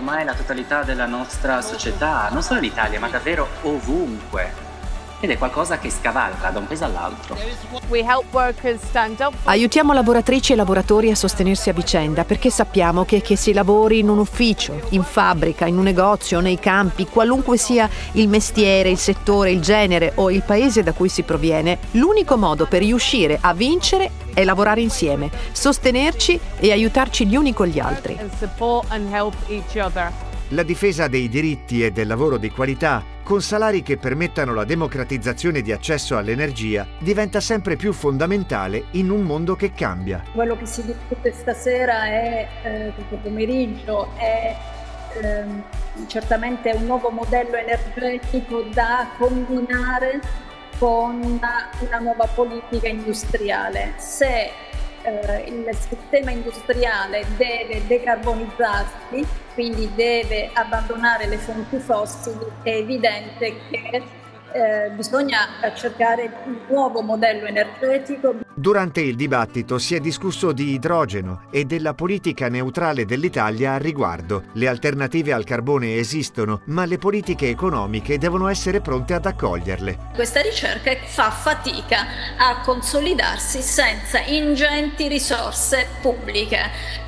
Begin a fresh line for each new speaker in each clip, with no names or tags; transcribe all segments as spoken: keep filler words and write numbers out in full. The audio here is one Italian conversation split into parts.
ormai la totalità della nostra società, non solo in Italia, ma davvero ovunque. Ed è qualcosa che scavalca da un paese all'altro.
Aiutiamo lavoratrici e lavoratori a sostenersi a vicenda, perché sappiamo che, che si lavori in un ufficio, in fabbrica, in un negozio, nei campi, qualunque sia il mestiere, il settore, il genere o il paese da cui si proviene, l'unico modo per riuscire a vincere è lavorare insieme, sostenerci e aiutarci gli uni con gli altri.
La difesa dei diritti e del lavoro di qualità, con salari che permettano la democratizzazione di accesso all'energia, diventa sempre più fondamentale in un mondo che cambia.
Quello che si discute stasera è, eh, questo pomeriggio, è ehm, certamente un nuovo modello energetico da combinare con una, una nuova politica industriale. Se eh, il sistema industriale deve decarbonizzarsi, quindi deve abbandonare le fonti fossili, è evidente che eh, bisogna cercare un nuovo modello energetico.
Durante il dibattito si è discusso di idrogeno e della politica neutrale dell'Italia al riguardo. Le alternative al carbone esistono, ma le politiche economiche devono essere pronte ad accoglierle.
Questa ricerca fa fatica a consolidarsi senza ingenti risorse pubbliche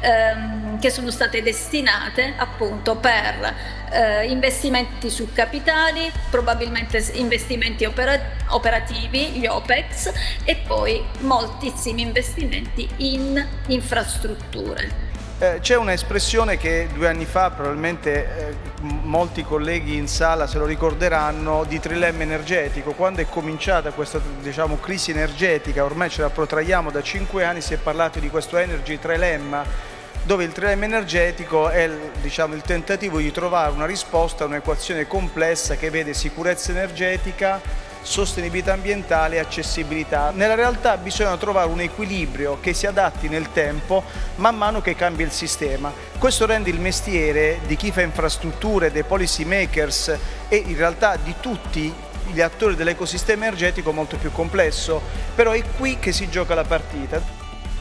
ehm, che sono state destinate appunto per eh, investimenti su capitali, probabilmente investimenti opera- operativi, gli OPEX, e poi moltissimi investimenti in infrastrutture.
Eh, c'è un'espressione che due anni fa probabilmente eh, molti colleghi in sala se lo ricorderanno, di trilemma energetico. Quando è cominciata questa, diciamo, crisi energetica, ormai ce la protraiamo da cinque anni, si è parlato di questo energy trilemma, dove il trilemma energetico è, diciamo, il tentativo di trovare una risposta a un'equazione complessa che vede sicurezza energetica, sostenibilità ambientale e accessibilità. Nella realtà bisogna trovare un equilibrio che si adatti nel tempo man mano che cambia il sistema. Questo rende il mestiere di chi fa infrastrutture, dei policy makers e in realtà di tutti gli attori dell'ecosistema energetico molto più complesso, però è qui che si gioca la partita.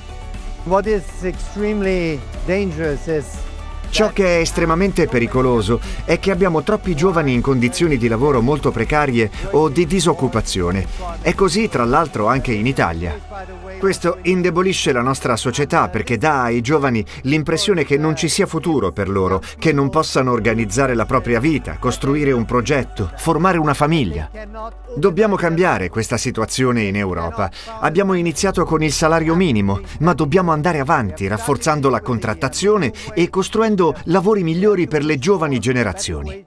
What is extremely dangerous is
Ciò che è estremamente pericoloso è che abbiamo troppi giovani in condizioni di lavoro molto precarie o di disoccupazione. È così, tra l'altro, anche in Italia. Questo indebolisce la nostra società perché dà ai giovani l'impressione che non ci sia futuro per loro, che non possano organizzare la propria vita, costruire un progetto, formare una famiglia. Dobbiamo cambiare questa situazione in Europa. Abbiamo iniziato con il salario minimo, ma dobbiamo andare avanti, rafforzando la contrattazione e costruendo lavori migliori per le giovani generazioni.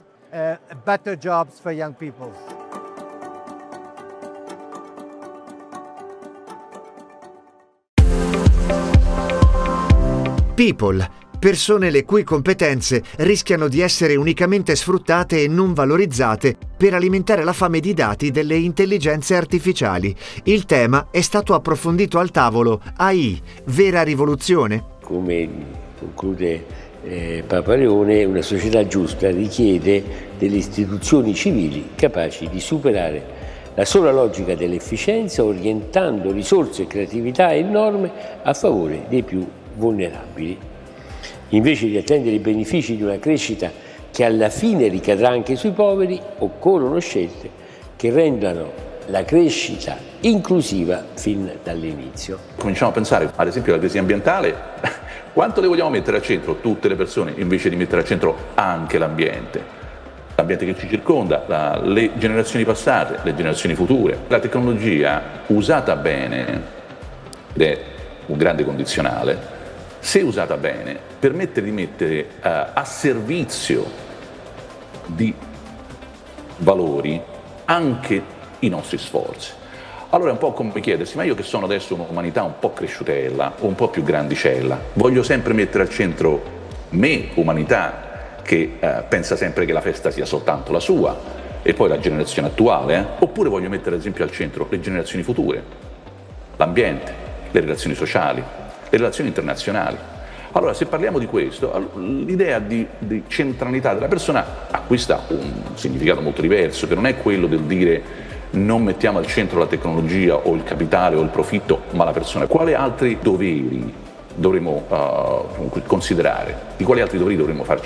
People, persone le cui competenze rischiano di essere unicamente sfruttate e non valorizzate per alimentare la fame di dati delle intelligenze artificiali. Il tema è stato approfondito al tavolo A I, vera rivoluzione?
Come conclude eh, Papa Leone, una società giusta richiede delle istituzioni civili capaci di superare la sola logica dell'efficienza, orientando risorse, creatività e norme a favore dei più vulnerabili. Invece di attendere i benefici di una crescita che alla fine ricadrà anche sui poveri, occorrono scelte che rendano la crescita inclusiva fin dall'inizio.
Cominciamo a pensare, ad esempio, alla crisi ambientale. Quanto le vogliamo mettere al centro? Tutte le persone, invece di mettere al centro anche l'ambiente. L'ambiente che ci circonda, la, le generazioni passate, le generazioni future. La tecnologia usata bene, ed è un grande condizionale, se usata bene, permette di mettere uh, a servizio di valori anche i nostri sforzi. Allora è un po' come chiedersi, ma io che sono adesso un'umanità un po' cresciutella, o un po' più grandicella, voglio sempre mettere al centro me, umanità, che uh, pensa sempre che la festa sia soltanto la sua, e poi la generazione attuale, eh? Oppure voglio mettere ad esempio al centro le generazioni future, l'ambiente, le relazioni sociali, le relazioni internazionali. Allora, se parliamo di questo, l'idea di, di centralità della persona acquista un significato molto diverso, che non è quello del dire non mettiamo al centro la tecnologia o il capitale o il profitto, ma la persona. Quali altri doveri dovremmo uh, considerare? Di quali altri doveri dovremmo farci